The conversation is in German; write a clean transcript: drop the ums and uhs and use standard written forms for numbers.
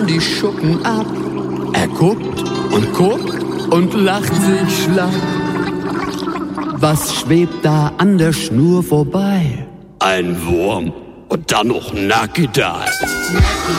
die Schuppen ab. Er guckt und lacht sich schlapp. Was schwebt da an der Schnur vorbei? Ein Wurm und dann noch nackig da.